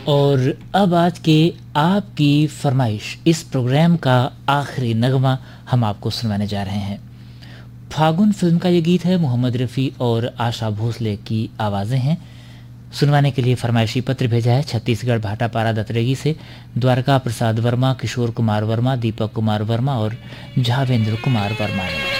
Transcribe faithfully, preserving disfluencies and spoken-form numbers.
और अब आज के आपकी फरमाइश इस प्रोग्राम का आखिरी नगमा हम आपको सुनवाने जा रहे हैं। फागुन फिल्म का ये गीत है, मोहम्मद रफ़ी और आशा भोसले की आवाज़ें हैं। सुनवाने के लिए फरमाइशी पत्र भेजा है छत्तीसगढ़ भाटापारा दतरेगी से द्वारका प्रसाद वर्मा, किशोर कुमार वर्मा, दीपक कुमार वर्मा और झावेंद्र कुमार वर्मा ने।